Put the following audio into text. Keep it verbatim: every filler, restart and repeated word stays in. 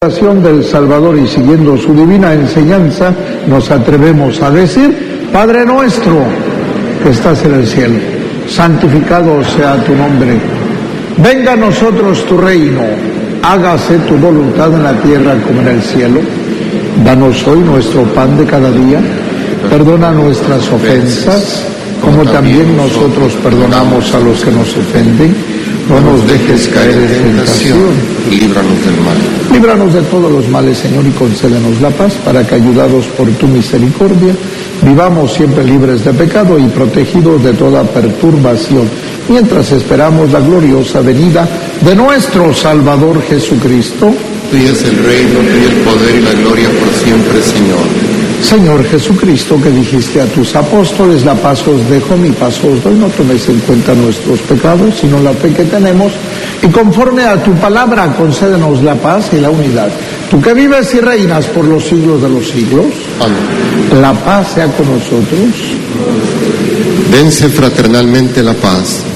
Del Salvador y siguiendo su divina enseñanza, nos atrevemos a decir: Padre nuestro que estás en el cielo, santificado sea tu nombre. Venga a nosotros tu reino, hágase tu voluntad en la tierra como en el cielo. Danos hoy nuestro pan de cada día, perdona nuestras ofensas, como también nosotros perdonamos a los que nos ofenden. No nos dejes caer en tentación, líbranos del mal. Líbranos de todos los males, Señor, y concédenos la paz, para que, ayudados por tu misericordia, vivamos siempre libres de pecado y protegidos de toda perturbación, mientras esperamos la gloriosa venida de nuestro Salvador Jesucristo. Tuyo es el reino, tuyo el poder y la gloria por siempre, Señor. Señor Jesucristo, que dijiste a tus apóstoles: la paz os dejo, mi paz os doy, no tomes en cuenta nuestros pecados, sino la fe que tenemos, y conforme a tu palabra concédenos la paz y la unidad. Tú que vives y reinas por los siglos de los siglos, amén. La paz sea con nosotros. Dense fraternalmente la paz.